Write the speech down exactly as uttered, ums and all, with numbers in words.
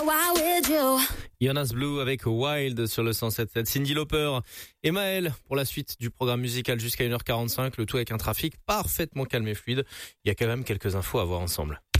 wild with you. Jonas Blue avec Wild sur le cent sept sept. Cyndi Lauper et Maël pour la suite du programme musical jusqu'à une heure quarante-cinq. Le tout avec un trafic parfaitement calme et fluide. Il y a quand même quelques infos à voir ensemble.